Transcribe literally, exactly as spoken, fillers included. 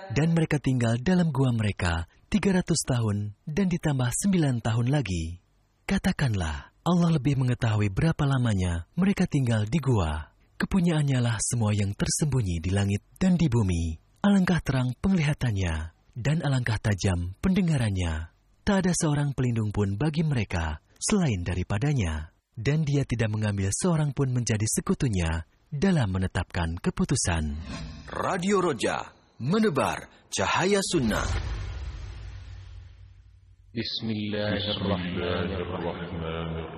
Dan mereka tinggal dalam gua mereka tiga ratus tahun dan ditambah sembilan tahun lagi. Katakanlah, Allah lebih mengetahui berapa lamanya mereka tinggal di gua. Kepunyaannya lah semua yang tersembunyi di langit dan di bumi. Alangkah terang penglihatannya dan alangkah tajam pendengarannya. Tak ada seorang pelindung pun bagi mereka selain daripadanya. Dan dia tidak mengambil seorang pun menjadi sekutunya dalam menetapkan keputusan. Radio Roja, menebar cahaya sunnah. Bismillahirrahmanirrahim.